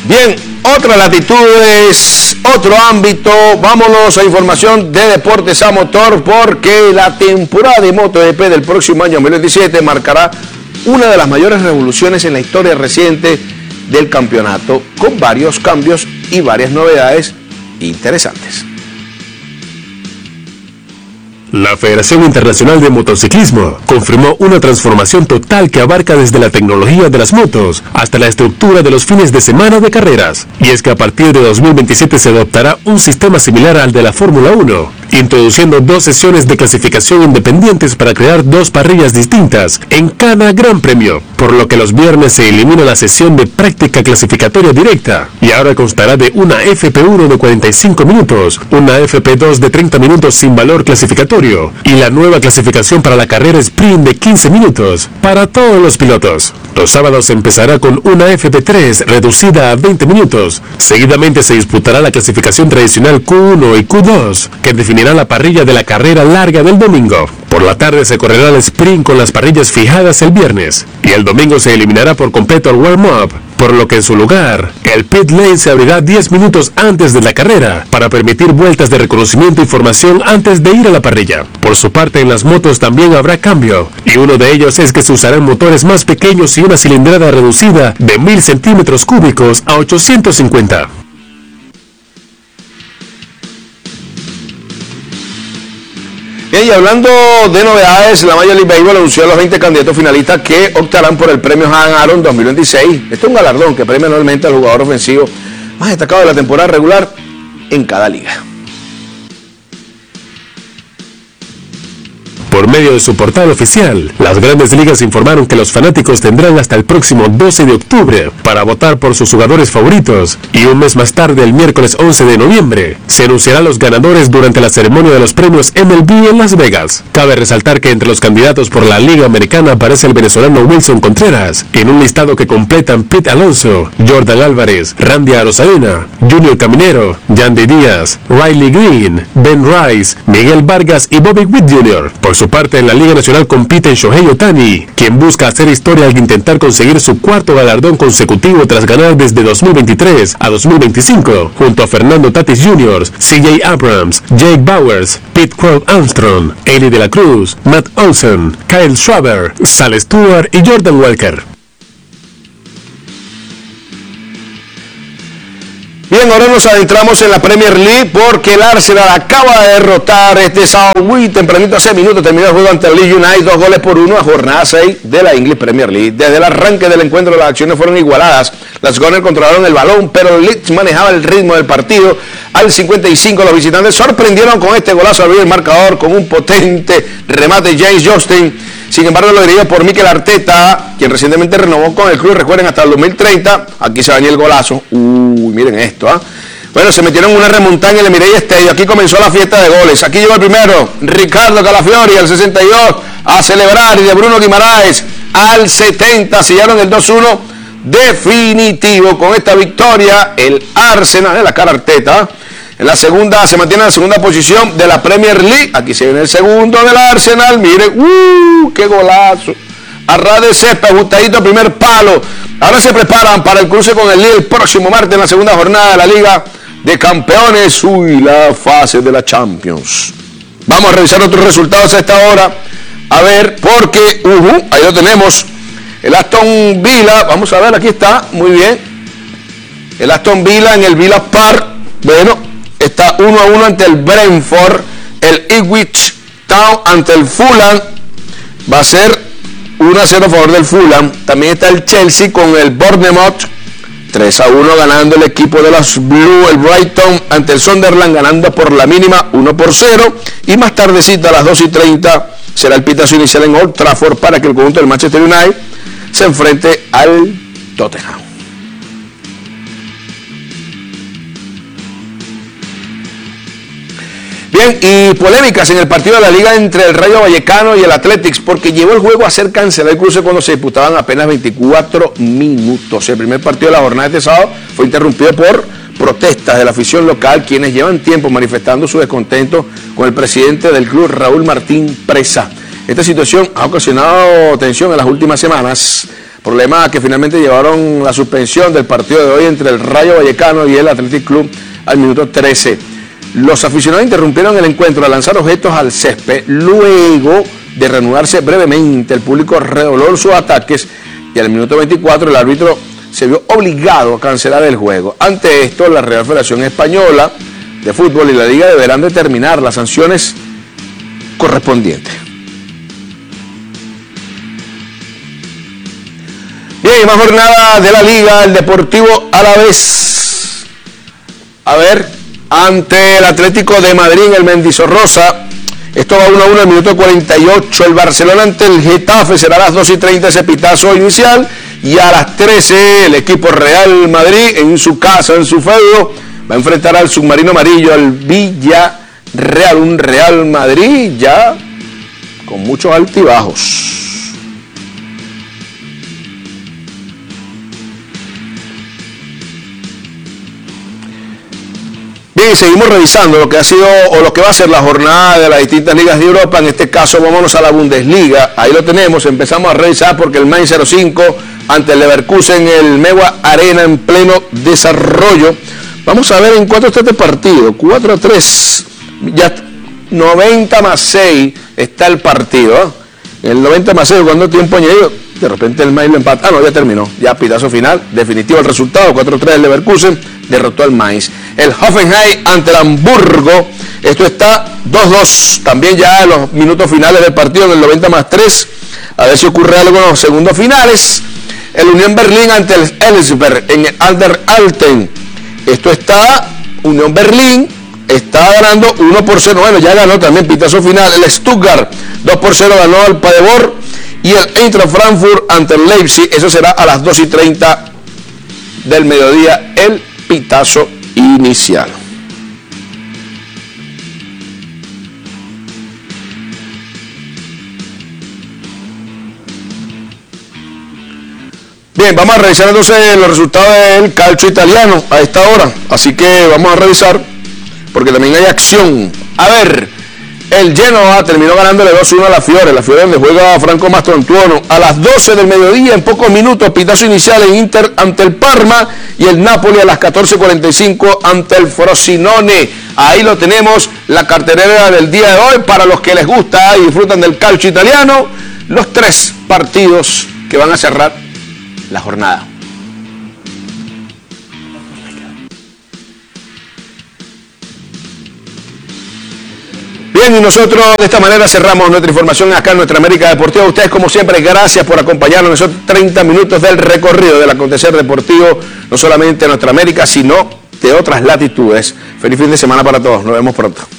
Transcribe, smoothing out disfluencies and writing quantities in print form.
Bien, otras latitudes, otro ámbito. Vámonos a información de deportes a motor, porque la temporada de MotoGP del próximo año 2017 marcará una de las mayores revoluciones en la historia reciente del campeonato, con varios cambios y varias novedades interesantes. La Federación Internacional de Motociclismo confirmó una transformación total que abarca desde la tecnología de las motos hasta la estructura de los fines de semana de carreras. Y es que a partir de 2027 se adoptará un sistema similar al de la Fórmula 1, introduciendo 2 sesiones de clasificación independientes para crear 2 parrillas distintas en cada Gran Premio, por lo que los viernes se elimina la sesión de práctica clasificatoria directa y ahora constará de una FP1 de 45 minutos, una FP2 de 30 minutos sin valor clasificatorio y la nueva clasificación para la carrera sprint de 15 minutos para todos los pilotos. Los sábados empezará con una FP3 reducida a 20 minutos. Seguidamente se disputará la clasificación tradicional Q1 y Q2, que definirá la parrilla de la carrera larga del domingo. Por la tarde se correrá el sprint con las parrillas fijadas el viernes, y el domingo se eliminará por completo el warm-up, por lo que en su lugar, el pit lane se abrirá 10 minutos antes de la carrera, para permitir vueltas de reconocimiento y formación antes de ir a la parrilla. Por su parte, en las motos también habrá cambio, y uno de ellos es que se usarán motores más pequeños y una cilindrada reducida de 1000 centímetros cúbicos a 850. Bien, y hablando de novedades, la Major League Baseball anunció a los 20 candidatos finalistas que optarán por el premio Han Aaron 2026. Este es un galardón que premia anualmente al jugador ofensivo más destacado de la temporada regular en cada liga. Por medio de su portal oficial, las Grandes Ligas informaron que los fanáticos tendrán hasta el próximo 12 de octubre para votar por sus jugadores favoritos, y un mes más tarde, el miércoles 11 de noviembre, se anunciarán los ganadores durante la ceremonia de los premios MLB en Las Vegas. Cabe resaltar que entre los candidatos por la Liga Americana aparece el venezolano Wilson Contreras, en un listado que completan Pete Alonso, Jordan Álvarez, Randy Arozarena, Junior Caminero, Yandy Díaz, Riley Green, Ben Rice, Miguel Vargas y Bobby Witt Jr. Por su parte, en la Liga Nacional compiten Shohei Ohtani, quien busca hacer historia al intentar conseguir su 4º galardón consecutivo tras ganar desde 2023 a 2025, junto a Fernando Tatis Jr., CJ Abrams, Jake Bowers, Pete Crow Armstrong, Eli de la Cruz, Matt Olson, Kyle Schwarber, Sal Stewart y Jordan Walker. Bien, ahora nos adentramos en la Premier League, porque el Arsenal acaba de derrotar este sábado muy tempranito, hace minutos, terminó el juego ante el Leeds United 2-1 a jornada 6 de la English Premier League. Desde el arranque del encuentro las acciones fueron igualadas, las Gunners controlaron el balón, pero el Leeds manejaba el ritmo del partido. Al 55 los visitantes sorprendieron con este golazo al abrir el marcador con un potente remate de James Justin. Sin embargo, lo dirigido por Mikel Arteta, quien recientemente renovó con el club, recuerden, hasta el 2030. Aquí se venía el golazo. Miren esto, Bueno, se metieron una remontada en el Emirates Stadium. Aquí comenzó la fiesta de goles. Aquí llegó el primero, Ricardo Calafiori, al 62, a celebrar, y de Bruno Guimaraes al 70, sellaron el 2-1 definitivo. Con esta victoria, el Arsenal de la cara Arteta, en la segunda, se mantiene en la segunda posición de la Premier League. Aquí se viene el segundo del Arsenal. Miren, qué golazo. A ras de césped, ajustadito, primer palo. Ahora se preparan para el cruce con el Lille el próximo martes en la segunda jornada de la Liga de Campeones. La fase de la Champions. Vamos a revisar otros resultados a esta hora. A ver, porque, ahí lo tenemos. El Aston Villa, vamos a ver, aquí está, muy bien. El Aston Villa en el Villa Park. Bueno, está 1-1 ante el Brentford. El Ipswich Town ante el Fulham. Va a ser 1-0 a favor del Fulham. También está el Chelsea con el Bournemouth. 3-1 ganando el equipo de los Blue. El Brighton ante el Sunderland ganando por la mínima 1-0. Y más tardecita a las 2:30 será el pitazo inicial en Old Trafford para que el conjunto del Manchester United se enfrente al Tottenham. Bien, y polémicas en el partido de la Liga entre el Rayo Vallecano y el Athletics, porque llevó el juego a ser cancelado el cruce cuando se disputaban apenas 24 minutos. El primer partido de la jornada de este sábado fue interrumpido por protestas de la afición local, quienes llevan tiempo manifestando su descontento con el presidente del club, Raúl Martín Presa. Esta situación ha ocasionado tensión en las últimas semanas. Problemas que finalmente llevaron la suspensión del partido de hoy entre el Rayo Vallecano y el Athletic Club al minuto 13. Los aficionados interrumpieron el encuentro al lanzar objetos al césped. Luego de reanudarse brevemente, el público redobló sus ataques y al minuto 24 el árbitro se vio obligado a cancelar el juego. Ante esto, la Real Federación Española de Fútbol y la Liga deberán determinar las sanciones correspondientes. Bien, más jornada de la Liga, el Deportivo Alavés. A ver, ante el Atlético de Madrid en el Mendizorroza. Esto va 1-1 al minuto 48. El Barcelona ante el Getafe será a las 2:30 ese pitazo inicial. Y a las 13 el equipo Real Madrid en su casa, en su feudo, va a enfrentar al submarino amarillo, al Villarreal. Un Real Madrid ya con muchos altibajos. Bien, seguimos revisando lo que ha sido o lo que va a ser la jornada de las distintas ligas de Europa. En este caso vámonos a la Bundesliga. Ahí lo tenemos, empezamos a revisar porque el Mainz 05 ante el Leverkusen, el Mewa Arena en pleno desarrollo. Vamos a ver en cuánto está este partido. 4-3, ya 90+6 está el partido. El 90+6, ¿cuánto tiempo añadido? De repente el Mainz lo empata. Ah, no, ya terminó. Ya pitazo final, definitivo el resultado. 4-3 el Leverkusen derrotó al Mainz. El Hoffenheim ante el Hamburgo. Esto está 2-2. También ya en los minutos finales del partido, en el 90+3. A ver si ocurre algo en los segundos finales. El Unión Berlín ante el Elfsberg en el Anderlecht. Esto está, Unión Berlín está ganando 1-0. Bueno, ya ganó también pitazo final. El Stuttgart 2-0 ganó al Paderborn. Y el Eintracht Frankfurt ante el Leipzig. Eso será a las 2:30 del mediodía el pitazo inicial. Bien, vamos a revisar entonces los resultados del calcio italiano a esta hora. Así que vamos a revisar, porque también hay acción. A ver, el Genoa terminó ganándole 2-1 a la Fiore donde juega Franco Mastrontuono. A las 12 del mediodía, en pocos minutos, pitazo inicial en Inter ante el Parma, y el Napoli a las 14:45 ante el Frosinone. Ahí lo tenemos, la cartelera del día de hoy, para los que les gusta y disfrutan del calcio italiano, los 3 partidos que van a cerrar la jornada. Bien, y nosotros de esta manera cerramos nuestra información acá en Nuestra América Deportiva. Ustedes, como siempre, gracias por acompañarnos en esos 30 minutos del recorrido del acontecer deportivo, no solamente en Nuestra América, sino de otras latitudes. Feliz fin de semana para todos. Nos vemos pronto.